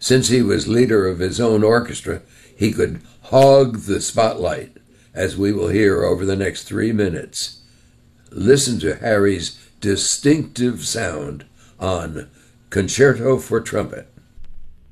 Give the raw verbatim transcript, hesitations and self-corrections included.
Since he was leader of his own orchestra, he could hog the spotlight, as we will hear over the next three minutes. Listen to Harry's distinctive sound on Concerto for Trumpet.